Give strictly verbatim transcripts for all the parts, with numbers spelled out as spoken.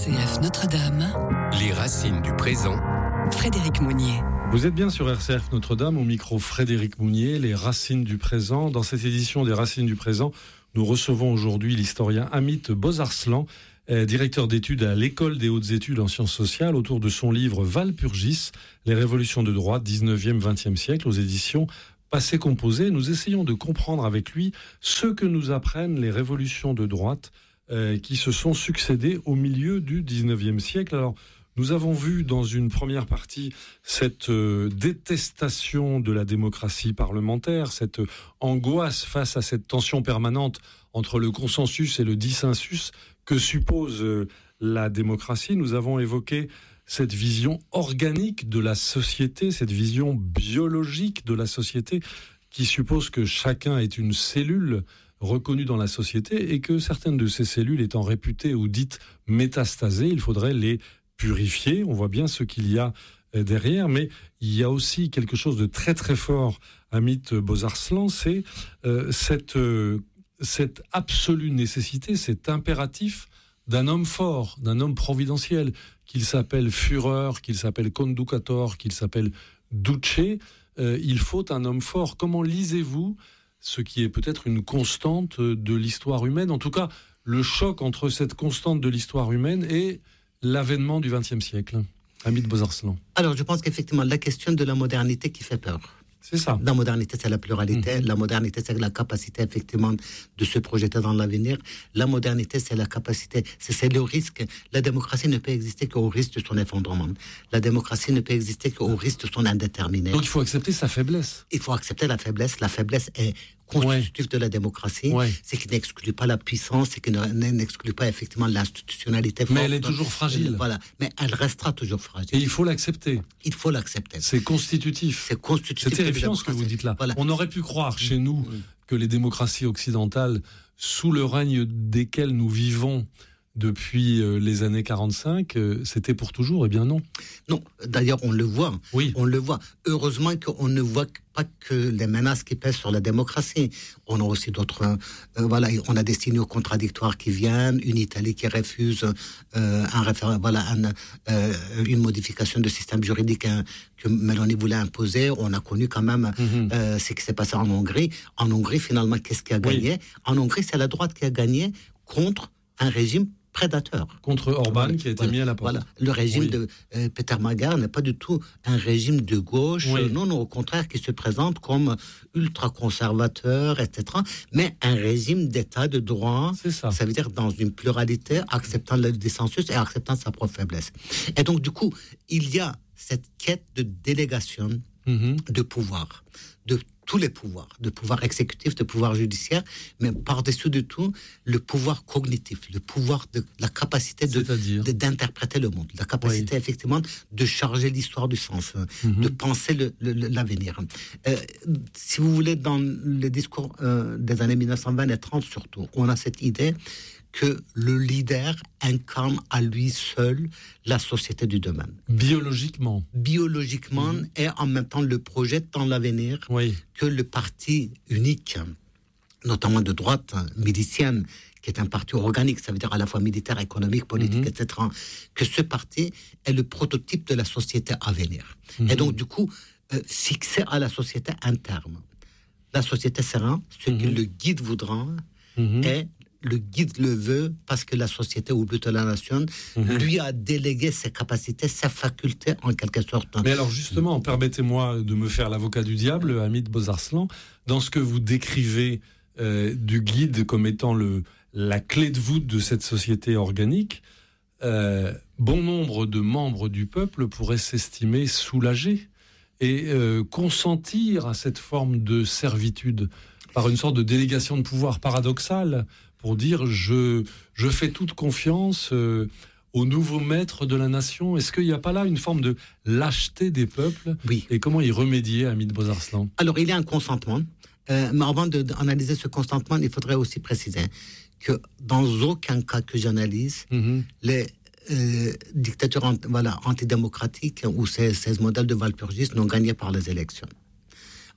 C F Notre-Dame, les racines du présent. Frédéric Mounier. Vous êtes bien sur R C F Notre-Dame, au micro Frédéric Mounier, les racines du présent. Dans cette édition des racines du présent, nous recevons aujourd'hui l'historien Amit Bozarslan, directeur d'études à l'École des hautes études en sciences sociales, autour de son livre Walpurgis, les révolutions de droite, dix-neuvième vingtième siècle, aux éditions Passé Composé. Nous essayons de comprendre avec lui ce que nous apprennent les révolutions de droite euh, qui se sont succédées au milieu du dix-neuvième siècle. Alors, nous avons vu dans une première partie cette euh, détestation de la démocratie parlementaire, cette angoisse face à cette tension permanente entre le consensus et le dissensus que suppose euh, la démocratie. Nous avons évoqué cette vision organique de la société, cette vision biologique de la société qui suppose que chacun est une cellule reconnue dans la société et que certaines de ces cellules étant réputées ou dites métastasées, il faudrait les purifier. On voit bien ce qu'il y a derrière, mais il y a aussi quelque chose de très très fort, Amit Bozarslan, c'est euh, cette, euh, cette absolue nécessité, cet impératif d'un homme fort, d'un homme providentiel, qu'il s'appelle Führer, qu'il s'appelle Conducator, qu'il s'appelle Duce. Euh, il faut un homme fort. Comment lisez-vous ce qui est peut-être une constante de l'histoire humaine, en tout cas le choc entre cette constante de l'histoire humaine et l'avènement du vingtième siècle? Amit Bozarslan. Alors, je pense qu'effectivement, la question de la modernité qui fait peur. C'est ça. La modernité, c'est la pluralité. Mmh. La modernité, c'est la capacité, effectivement, de se projeter dans l'avenir. La modernité, c'est la capacité, c'est, c'est le risque. La démocratie ne peut exister qu'au risque de son effondrement. La démocratie ne peut exister qu'au risque de son indéterminé. Donc, il faut accepter sa faiblesse. Il faut accepter la faiblesse. La faiblesse est constitutif ouais. de la démocratie, ouais. c'est qu'il n'exclut pas la puissance, c'est qu'il n'exclut pas effectivement l'institutionnalité forte. Mais elle est toujours fragile. Voilà, mais elle restera toujours fragile. Et il faut l'accepter. Il faut l'accepter. C'est constitutif. C'est constitutif. C'est terrifiant ce que vous dites là. Voilà. On aurait pu croire chez nous mmh. que les démocraties occidentales, sous le règne desquelles nous vivons depuis euh, les années quarante-cinq, euh, c'était pour toujours. Eh bien non. Non, d'ailleurs on le voit. Oui. On le voit. Heureusement qu'on ne voit pas que les menaces qui pèsent sur la démocratie. On a aussi d'autres... Euh, voilà, on a des signaux contradictoires qui viennent. Une Italie qui refuse euh, un référendum, voilà, un, euh, une modification de système juridique hein, que Meloni voulait imposer. On a connu quand même mm-hmm. euh, ce qui s'est passé en Hongrie. En Hongrie, finalement, qu'est-ce qui a gagné? Oui. En Hongrie, c'est la droite qui a gagné contre un régime prédateur. Contre Orban, voilà, qui a été voilà, mis à la porte. Voilà. Le régime oui. de euh, Peter Magyar n'est pas du tout un régime de gauche, oui. non, non, au contraire, qui se présente comme ultra-conservateur, et cetera, mais un régime d'état de droit, c'est ça. Ça veut dire dans une pluralité, acceptant le dissensus et acceptant sa propre faiblesse. Et donc, du coup, il y a cette quête de délégation mm-hmm. de pouvoir, de tous les pouvoirs, de pouvoir exécutif, de pouvoir judiciaire, mais par-dessus de tout, le pouvoir cognitif, le pouvoir de la capacité de, de, d'interpréter le monde, la capacité oui. effectivement de charger l'histoire du sens, mm-hmm. de penser le, le, l'avenir. Euh, si vous voulez, dans le discours euh, des années dix-neuf cent vingt et trente surtout, on a cette idée que le leader incarne à lui seul la société du demain. Biologiquement. Biologiquement mmh. et en même temps le projette dans l'avenir oui. que le parti unique, notamment de droite milicienne, qui est un parti organique, ça veut dire à la fois militaire, économique, politique, mmh. et cetera, que ce parti est le prototype de la société à venir. Mmh. Et donc, du coup, euh, fixer à la société un terme. La société sera ce mmh. que le guide voudra mmh. et le guide le veut parce que la société, ou plutôt la nation, mmh. lui a délégué ses capacités, ses facultés, en quelque sorte. Mais alors justement, mmh. permettez-moi de me faire l'avocat du diable, Amit Bozarslan, dans ce que vous décrivez euh, du guide comme étant le, la clé de voûte de cette société organique, euh, bon nombre de membres du peuple pourraient s'estimer soulagés et euh, consentir à cette forme de servitude par une sorte de délégation de pouvoir paradoxale, pour dire je, je fais toute confiance euh, au nouveau maître de la nation. Est-ce qu'il n'y a pas là une forme de lâcheté des peuples? Oui. Et comment y remédier, Amit Bozarslan? Alors, il y a un consentement. Euh, mais avant de, d'analyser ce consentement, il faudrait aussi préciser que dans aucun cas que j'analyse, mm-hmm. les euh, dictatures ant, voilà, antidémocratiques ou ces, ces modèles de Walpurgis n'ont gagné par les élections.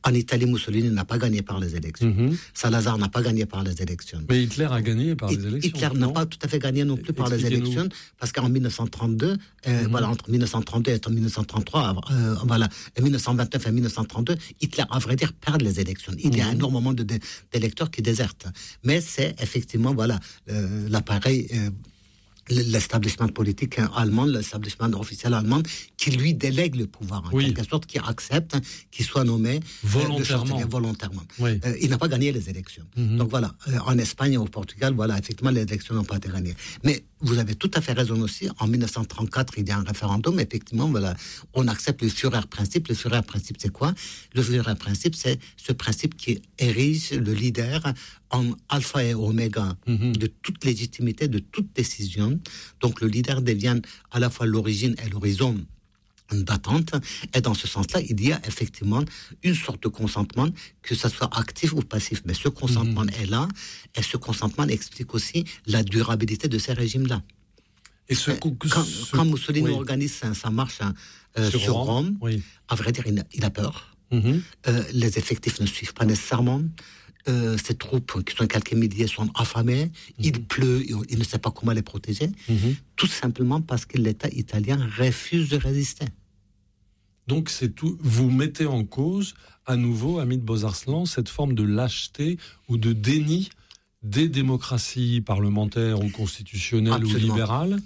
En Italie, Mussolini n'a pas gagné par les élections. Mm-hmm. Salazar n'a pas gagné par les élections. Mais Hitler a gagné par les élections. Hitler n'a pas tout à fait gagné non plus par les élections, parce qu'en dix-neuf cent trente-deux, euh, mm-hmm. voilà, entre dix-neuf cent trente-deux et dix-neuf cent trente-trois, euh, voilà, et dix-neuf cent vingt-neuf et dix-neuf cent trente-deux, Hitler, à vrai dire, perd les élections. Il mm-hmm. y a énormément de, de, d'électeurs qui désertent. Mais c'est effectivement, voilà, euh, l'appareil... Euh, l'establishment politique allemand, l'establishment officiel allemand, qui lui délègue le pouvoir, en oui. quelque sorte, qui accepte qu'il soit nommé volontairement. Euh, volontairement. Oui. Euh, il n'a pas gagné les élections. Mm-hmm. Donc voilà, euh, en Espagne et au Portugal, voilà, effectivement, les élections n'ont pas été gagnées. Mais vous avez tout à fait raison aussi, en dix-neuf cent trente-quatre, il y a un référendum, effectivement, voilà, on accepte le Führer-Principe. Le Führer-Principe, c'est quoi? Le Führer-Principe, c'est ce principe qui érige le leader en alpha et oméga mm-hmm. de toute légitimité, de toute décision. Donc le leader devient à la fois l'origine et l'horizon d'attente. Et dans ce sens-là, il y a effectivement une sorte de consentement, que ce soit actif ou passif. Mais ce consentement mmh. est là, et ce consentement explique aussi la durabilité de ces régimes-là. Et ce, quand, ce, quand Mussolini oui. organise sa, sa marche euh, sur, sur Rome, Rome oui. à vrai dire, il a, il a peur. Mmh. Euh, les effectifs ne suivent pas nécessairement. Euh, ces troupes, qui sont quelques milliers, sont affamées. Mmh. Il pleut, il ne sait pas comment les protéger. Mmh. Tout simplement parce que l'État italien refuse de résister. Donc, c'est tout. Vous mettez en cause, à nouveau, Hamid Bozarslan, cette forme de lâcheté ou de déni des démocraties parlementaires ou constitutionnelles Absolument. Ou libérales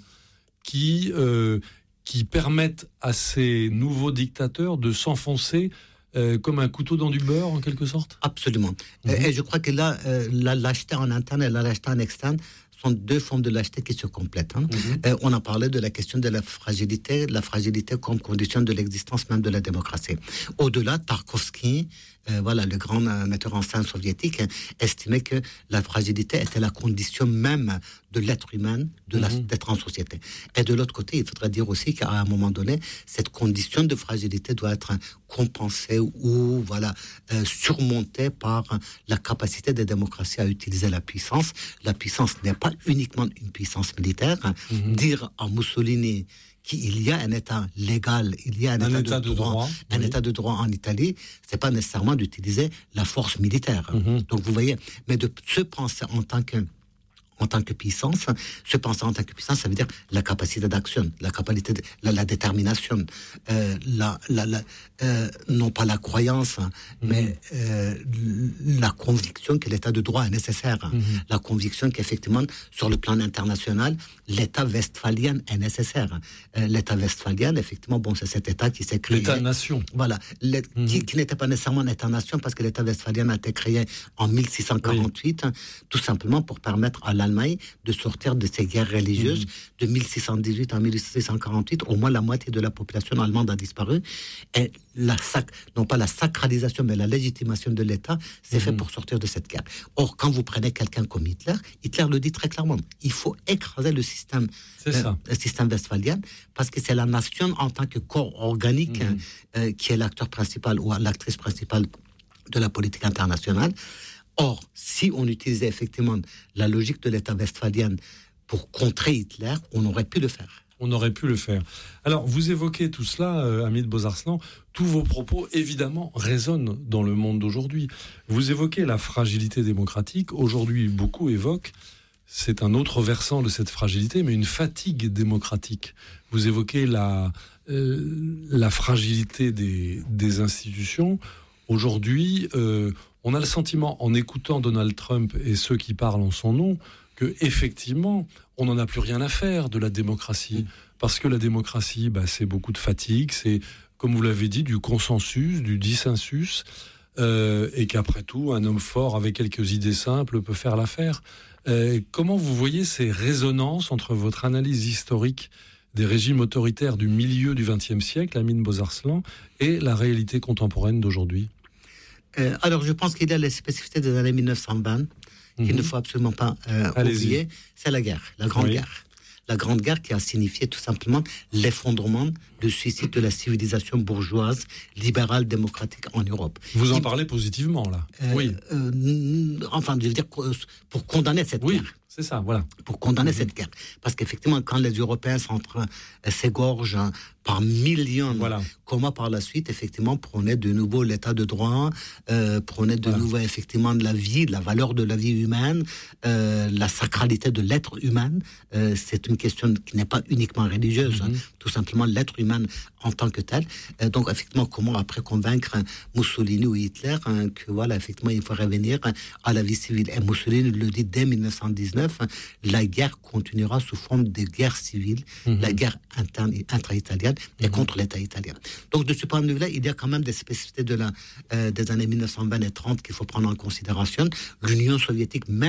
qui, euh, qui permettent à ces nouveaux dictateurs de s'enfoncer Euh, comme un couteau dans du beurre, en quelque sorte? Absolument. Mmh. Et, et je crois que là, euh, la lâcheté en interne et la lâcheté en externe sont deux formes de lâcheté qui se complètent. Hein. Mmh. Euh, on a parlé de la question de la fragilité, la fragilité comme condition de l'existence même de la démocratie. Au-delà, Tarkovsky, euh, voilà, le grand euh, metteur en scène soviétique, estimait que la fragilité était la condition même de l'être humain, de la, mmh. d'être en société. Et de l'autre côté, il faudrait dire aussi qu'à un moment donné, cette condition de fragilité doit être compensée ou voilà, euh, surmontée par la capacité des démocraties à utiliser la puissance. La puissance n'est pas uniquement une puissance militaire. Mmh. Dire à Mussolini qu'il y a un État légal, il y a un, un état, état de, de droit, droit un oui. État de droit en Italie, c'est pas nécessairement d'utiliser la force militaire. Mmh. Donc vous voyez, mais de se penser en tant que en tant que puissance, se penser en tant que puissance, ça veut dire la capacité d'action, la capacité, de, la, la détermination, euh, la, la, la, euh, non pas la croyance, mmh. mais euh, la conviction que l'état de droit est nécessaire, mmh. la conviction qu'effectivement, sur le plan international, l'état westphalien est nécessaire. Euh, l'état westphalien, effectivement, bon, c'est cet état qui s'est créé. L'état-nation. Voilà, mmh. qui, qui n'était pas nécessairement un état-nation, parce que l'état westphalien a été créé en mille six cent quarante-huit, oui. tout simplement pour permettre à l'Allemagne de sortir de ces guerres religieuses. Mmh. De mille six cent dix-huit à mille six cent quarante-huit, au moins la moitié de la population allemande a disparu. Et la sac, non pas la sacralisation, mais la légitimation de l'État, c'est mmh. fait pour sortir de cette guerre. Or, quand vous prenez quelqu'un comme Hitler, Hitler le dit très clairement, il faut écraser le système, euh, le système westphalien, parce que c'est la nation en tant que corps organique mmh. euh, qui est l'acteur principal ou l'actrice principale de la politique internationale. Or, si on utilisait effectivement la logique de l'État westphalien pour contrer Hitler, on aurait pu le faire. On aurait pu le faire. Alors, vous évoquez tout cela, euh, Hamid Bozarslan. Tous vos propos, évidemment, résonnent dans le monde d'aujourd'hui. Vous évoquez la fragilité démocratique. Aujourd'hui, beaucoup évoquent, c'est un autre versant de cette fragilité, mais une fatigue démocratique. Vous évoquez la, euh, la fragilité des, des institutions. Aujourd'hui, euh, on a le sentiment, en écoutant Donald Trump et ceux qui parlent en son nom, que effectivement, on n'en a plus rien à faire de la démocratie. Parce que la démocratie, bah, c'est beaucoup de fatigue, c'est, comme vous l'avez dit, du consensus, du dissensus, euh, et qu'après tout, un homme fort avec quelques idées simples peut faire l'affaire. Euh, comment vous voyez ces résonances entre votre analyse historique des régimes autoritaires du milieu du vingtième siècle, Hamid Bozarslan, et la réalité contemporaine d'aujourd'hui? Euh, alors, je pense qu'il y a les spécificités des années mille neuf cent vingt mmh. qu'il ne faut absolument pas euh, oublier. C'est la guerre, la Grande oui. Guerre. La Grande Guerre qui a signifié tout simplement l'effondrement, le suicide de la civilisation bourgeoise, libérale, démocratique en Europe. Vous en Il, parlez positivement, là. Euh, oui. Euh, enfin, je veux dire, pour condamner cette oui, guerre. C'est ça, voilà. Pour condamner mmh. cette guerre. Parce qu'effectivement, quand les Européens s'égorgent par millions, voilà. comment par la suite, effectivement, prenaient de nouveau l'état de droit, euh, prenaient de voilà. nouveau, effectivement, de la vie, de la valeur de la vie humaine, euh, la sacralité de l'être humain. Euh, c'est une question qui n'est pas uniquement religieuse, mmh. hein, tout simplement l'être humain en tant que tel. Euh, donc, effectivement, comment après convaincre Mussolini ou Hitler hein, que, voilà, effectivement, il faut revenir à la vie civile. Et Mussolini le dit dès dix-neuf cent dix-neuf, la guerre continuera sous forme de guerre civile, mmh. la guerre interne et intra-italienne, et mmh. contre l'État italien. Donc, de ce point de vue-là, il y a quand même des spécificités de la, euh, des années mille neuf cent vingt et trente qu'il faut prendre en considération. L'Union soviétique, même